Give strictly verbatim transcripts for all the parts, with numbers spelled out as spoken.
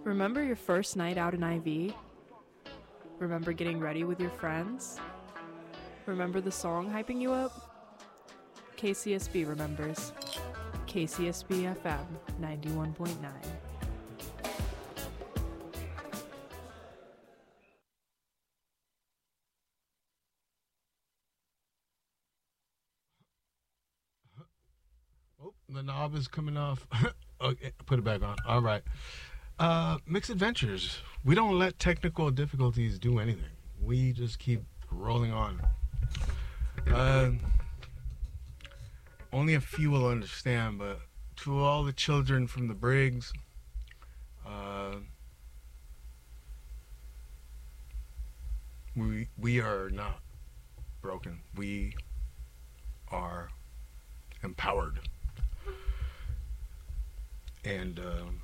Remember your first night out in I V? Remember getting ready with your friends? Remember the song hyping you up? K C S B remembers. K C S B F M ninety-one point nine. Oh, the knob is coming off. Okay, put it back on. All right. Uh, Mixed Adventures. We don't let technical difficulties do anything. We just keep rolling on. Uh, only a few will understand, but to all the children from the Briggs, uh, we we are not broken. We are empowered. And um,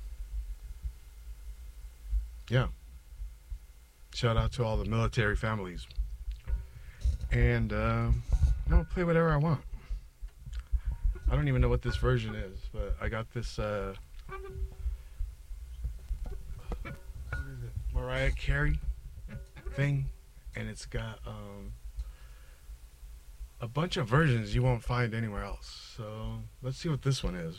yeah, shout out to all the military families. And uh, I'm gonna play whatever I want. I don't even know what this version is, but I got this uh, what is it? Mariah Carey thing, and it's got um, a bunch of versions you won't find anywhere else. So let's see what this one is.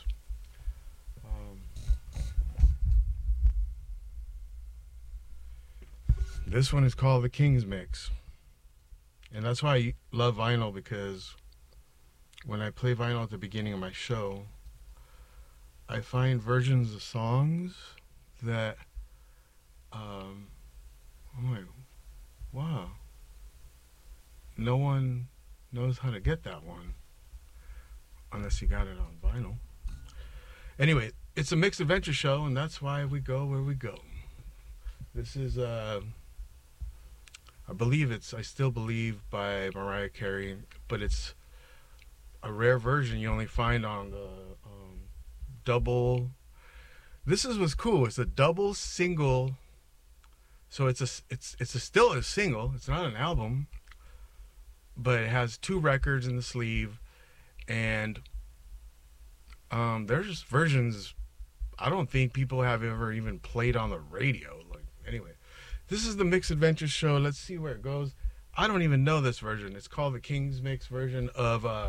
This one is called the King's Mix. And that's why I love vinyl, because when I play vinyl at the beginning of my show, I find versions of songs that, um, I'm like, wow, no one knows how to get that one unless you got it on vinyl. Anyway, it's a Mixed Adventure show, and that's why we go where we go. This is, uh, I believe it's I Still Believe by Mariah Carey, but it's a rare version you only find on the um, double. This is what's cool. It's a double single, so it's a it's it's a still a single. It's not an album, but it has two records in the sleeve, and um, there's versions I don't think people have ever even played on the radio. Like anyway. This is the Mixed Adventures show. Let's see where it goes. I don't even know this version. It's called the King's Mix version of... Uh,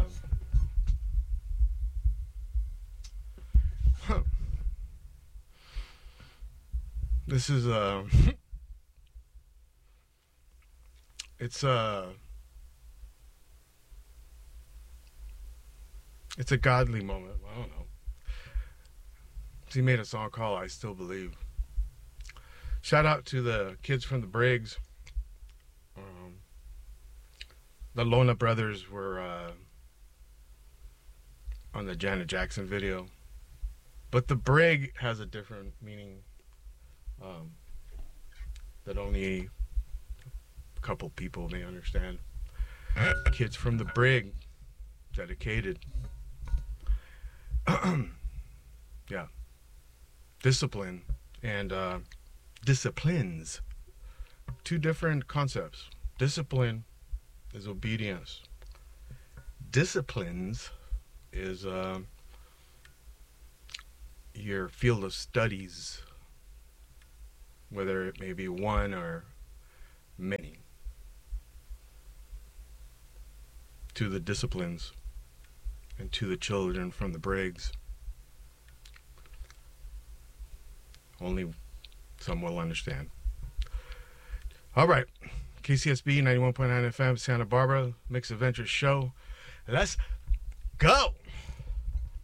huh. This is... Uh, it's a... Uh, it's a godly moment. I don't know. He made a song called I Still Believe. Shout out to the kids from the Briggs. Um, the Lona brothers were uh, on the Janet Jackson video. But the Brig has a different meaning um, that only a couple people may understand. Kids from the Brig, dedicated. Yeah. Discipline and... Uh, disciplines. Two different concepts. Discipline is obedience. Disciplines is uh, your field of studies, whether it may be one or many. To the disciplines and to the children from the Briggs, only some will understand. All right. K C S B ninety-one point nine F M, Santa Barbara, Mixed Adventures show. Let's go.